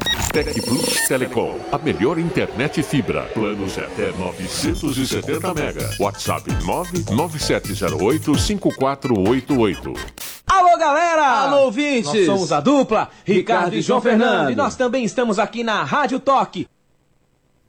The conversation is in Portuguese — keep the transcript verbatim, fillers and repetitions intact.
Tec Plus Telecom, a melhor internet fibra. Planos até novecentos e setenta mega. WhatsApp nove nove sete zero oito cinco quatro oito oito. Alô, galera! Alô, ouvintes! Nós somos a dupla, Ricardo, Ricardo e João Fernando. Fernando. E nós também estamos aqui na Rádio Toque.